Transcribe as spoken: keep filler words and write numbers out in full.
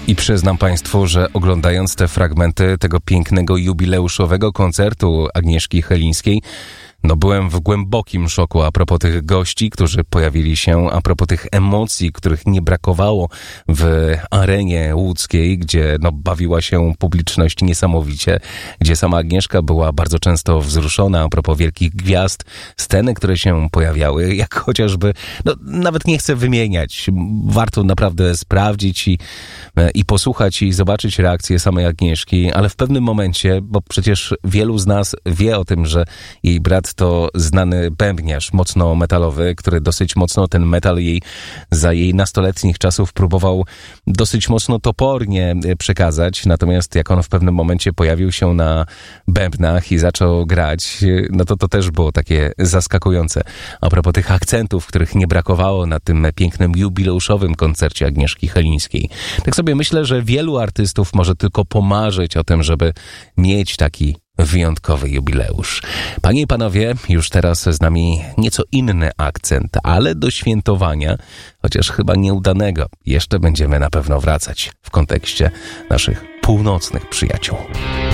I przyznam Państwu, że oglądając te fragmenty tego pięknego jubileuszowego koncertu Agnieszki Chylińskiej, no byłem w głębokim szoku a propos tych gości, którzy pojawili się, a propos tych emocji, których nie brakowało w arenie łódzkiej, gdzie no bawiła się publiczność niesamowicie, gdzie sama Agnieszka była bardzo często wzruszona a propos wielkich gwiazd, sceny, które się pojawiały, jak chociażby, no nawet nie chcę wymieniać, warto naprawdę sprawdzić i, i posłuchać i zobaczyć reakcję samej Agnieszki, ale w pewnym momencie, bo przecież wielu z nas wie o tym, że jej brat to znany bębniarz mocno metalowy, który dosyć mocno ten metal jej za jej nastoletnich czasów próbował dosyć mocno topornie przekazać. Natomiast jak on w pewnym momencie pojawił się na bębnach i zaczął grać, no to to też było takie zaskakujące. A propos tych akcentów, których nie brakowało na tym pięknym jubileuszowym koncercie Agnieszki Chylińskiej. Tak sobie myślę, że wielu artystów może tylko pomarzyć o tym, żeby mieć taki wyjątkowy jubileusz. Panie i panowie, już teraz z nami nieco inny akcent, ale do świętowania, chociaż chyba nieudanego. Jeszcze będziemy na pewno wracać w kontekście naszych północnych przyjaciół.